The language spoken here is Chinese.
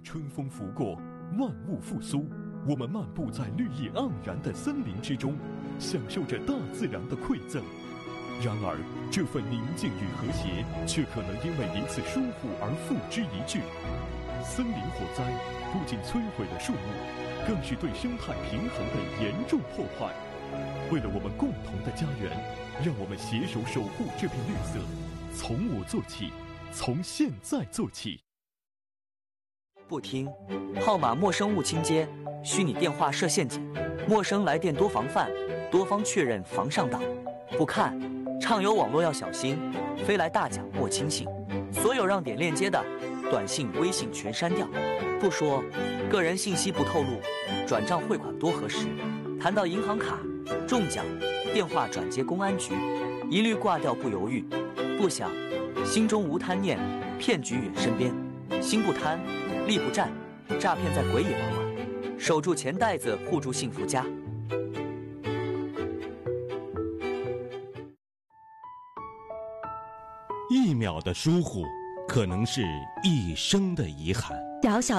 春风拂过，万物复苏，我们漫步在绿意盎然的森林之中，享受着大自然的馈赠。然而，这份宁静与和谐，却可能因为一次疏忽而付之一炬。森林火灾不仅摧毁了树木，更是对生态平衡的严重破坏。为了我们共同的家园，让我们携手守护这片绿色，从我做起，从现在做起。 不听，号码陌生勿倾接，虚拟电话设陷阱，陌生来电多防范，多方确认防上当。不看，畅游网络要小心，飞来大奖莫轻信。所有让点链接的短信、微信全删掉。不说，个人信息不透露，转账汇款多核实。谈到银行卡、中奖、电话转接公安局，一律挂掉不犹豫。不想，心中无贪念，骗局远身边。心不贪，力不战，诈骗在鬼也往往。守住钱袋子，护住幸福家。 1秒的疏忽，可能是一生的遗憾。 小小